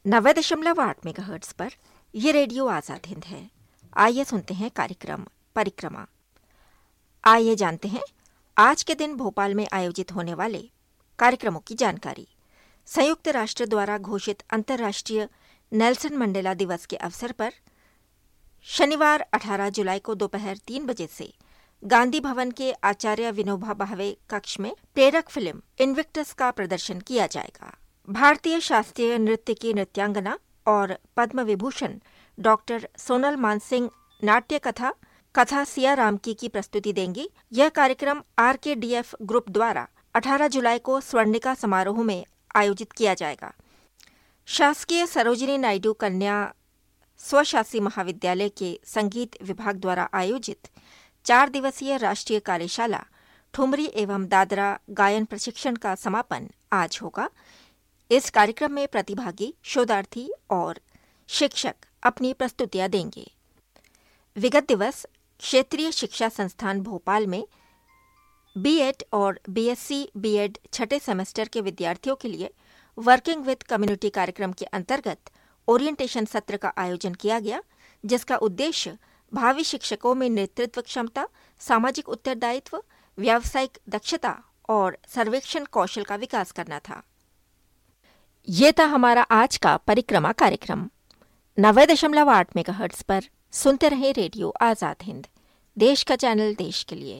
90.8 megahertz पर ये radio Azad Hind है। आइए सुनते हैं कार्यक्रम परिक्रमा। आइए जानते हैं आज के दिन भोपाल में आयोजित होने वाले कार्यक्रमों की जानकारी। संयुक्त राष्ट्र द्वारा घोषित अंतर्राष्ट्रीय नेल्सन मंडेला दिवस के अवसर पर शनिवार 18 जुलाई को दोपहर 3 बजे से गांधी भवन के आचार्य विनोबा भावे कक्ष में प्रेरक फिल्म इन्विक्टस का प्रदर्शन किया जाएगा। भारतीय शास्त्रीय नृत्य की नृत्यांगना और पद्म विभूषण डॉक्टर सोनल मानसिंह नाट्य कथा सिया राम की प्रस्तुति देंगी। यह कार्यक्रम RKDF ग्रुप द्वारा 18 जुलाई को स्वर्णिका समारोह में आयोजित किया जाएगा। शासकीय सरोजिनी नायडू कन्या स्वशासी महाविद्यालय के संगीत विभाग द्वारा आयोजित 4 दिवसीय राष्ट्रीय कार्यशाला ठुमरी एवं दादरा गायन प्रशिक्षण का समापन आज होगा। इस कार्यक्रम में प्रतिभागी, शोधार्थी और शिक्षक अपनी प्रस्तुतियां देंगे। विगत दिवस क्षेत्रीय शिक्षा संस्थान भोपाल में B.Ed और BSc B.Ed छठे सेमेस्टर के विद्यार्थियों के लिए वर्किंग विद कम्युनिटी कार्यक्रम के अंतर्गत ओरिएंटेशन सत्र का आयोजन किया गया, जिसका उद्देश्य भावी शिक्षकों में नेतृत्व क्षमता, सामाजिक उत्तरदायित्व, व्यावसायिक दक्षता और सर्वेक्षण कौशल का विकास करना था। ये था हमारा आज का परिक्रमा कार्यक्रम। 90.8 मेगाहर्ट्ज पर सुनते रहे रेडियो आजाद हिंद, देश का चैनल देश के लिए।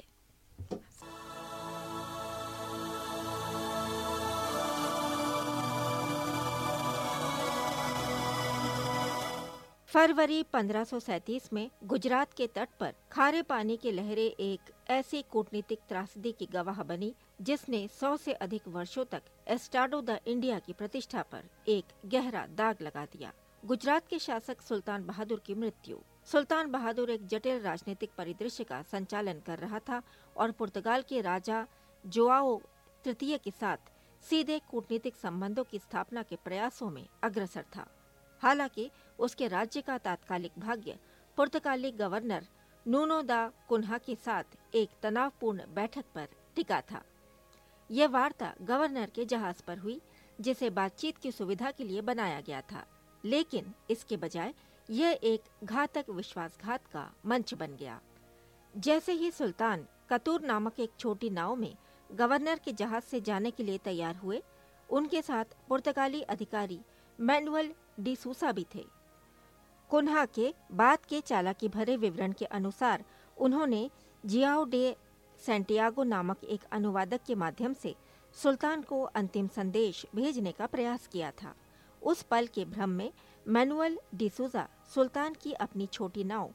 फरवरी 1537 में गुजरात के तट पर खारे पानी की लहरें एक ऐसी कूटनीतिक त्रासदी की गवाह बनी जिसने 100 से अधिक वर्षों तक एस्टाडो द इंडिया की प्रतिष्ठा पर एक गहरा दाग लगा दिया। गुजरात के शासक सुल्तान बहादुर की मृत्यु। सुल्तान बहादुर एक जटिल राजनीतिक परिदृश्य का संचालन कर रहा था और पुर्तगाल के राजा जोआओ तृतीय के साथ सीधे कूटनीतिक संबंधों की स्थापना के प्रयासों में अग्रसर था। हालांकि उसके राज्य का तात्कालिक भाग्य पुर्तगाली गवर्नर नूनो दा कुन्हा के साथ एक तनावपूर्ण बैठक पर टिका था। यह वार्ता गवर्नर के जहाज पर हुई, जिसे बातचीत की सुविधा के लिए बनाया गया था, लेकिन इसके बजाय यह एक घातक विश्वासघात का मंच बन गया। जैसे ही सुल्तान कतूर नामक एक छोटी नाव में गवर्नर के जहाज से जाने के लिए तैयार हुए, उनके साथ पुर्तगाली अधिकारी मैनुअल डी सूसा भी थे। कुन्हा के बाद के चालाकी भरे विवरण के अनुसार उन्होंने जियाओ डे सैंटियागो नामक एक अनुवादक के माध्यम से सुल्तान को अंतिम संदेश भेजने का प्रयास किया था। उस पल के भ्रम में मैनुअल डी सूजा सुल्तान की अपनी छोटी नाव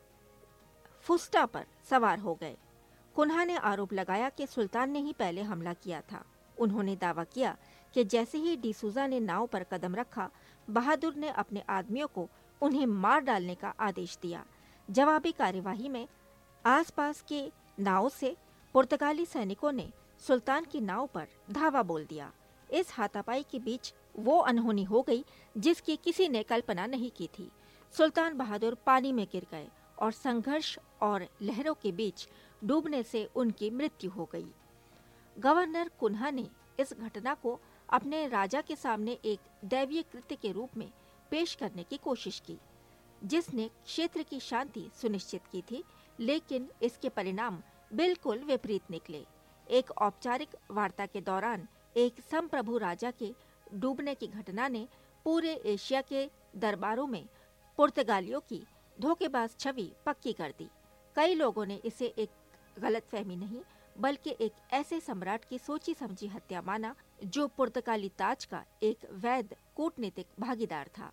फुस्टा पर सवार हो गए। कुन्हा ने आरोप लगाया कि सुल्तान ने ही पहले हमला किया था। उन्होंने दावा किया कि जैसे ही डी सूजा ने नाव पर कदम रखा, बहादुर ने अपने आदमियों को उन्हें मार डालने का आदेश दिया। जवाबी कार्यवाही में आसपास के नाव से पुर्तगाली सैनिकों ने सुल्तान की नाव पर धावा बोल दिया। इस हाथापाई के बीच वो अनहोनी हो गई जिसकी किसी ने कल्पना नहीं की थी। सुल्तान बहादुर पानी में गिर गए और संघर्ष और लहरों के बीच डूबने से उनकी मृत्यु हो गई। गवर्नर कुन्हा ने इस घटना को अपने राजा के सामने एक दैवीय कृत्य के रूप में पेश करने की कोशिश की, जिसने क्षेत्र की शांति सुनिश्चित की थी, लेकिन इसके परिणाम बिल्कुल विपरीत निकले। एक औपचारिक वार्ता के दौरान एक संप्रभु राजा के डूबने की घटना ने पूरे एशिया के दरबारों में पुर्तगालियों की धोखेबाज छवि पक्की कर दी। कई लोगों ने इसे एक गलतफहमी नहीं, बल्कि एक ऐसे सम्राट की सोची समझी हत्या माना जो पुर्तगाली ताज का एक वैध कूटनीतिक भागीदार था।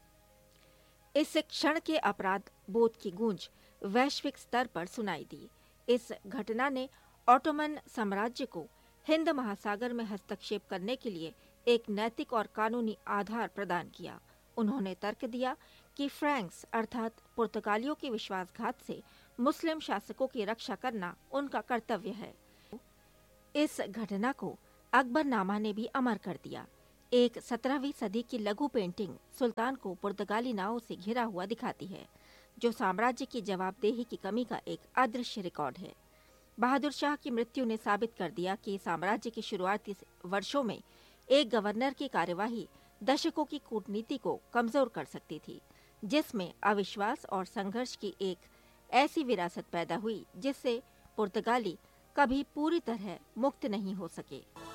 इस क्षण के अपराध बोध की गूंज वैश्विक स्तर पर सुनाई दी। इस घटना ने ऑटोमन साम्राज्य को हिंद महासागर में हस्तक्षेप करने के लिए एक नैतिक और कानूनी आधार प्रदान किया। उन्होंने तर्क दिया कि फ्रैंक्स अर्थात पुर्तगालियों के विश्वासघात से मुस्लिम शासकों की रक्षा करना उनका कर्तव्य है। इस घटना को अकबरनामा ने भी अमर कर दिया। एक 17वीं सदी की लघु पेंटिंग सुल्तान को पुर्तगाली नावों से घिरा हुआ दिखाती है, जो साम्राज्य की जवाबदेही की कमी का एक अदृश्य रिकॉर्ड है। बहादुर शाह की मृत्यु ने साबित कर दिया कि साम्राज्य के शुरुआती वर्षों में एक गवर्नर की कार्यवाही दशकों की कूटनीति को कमजोर कर सकती थी, जिसमें अविश्वास और संघर्ष की एक ऐसी विरासत पैदा हुई जिससे पुर्तगाली कभी पूरी तरह मुक्त नहीं हो सके।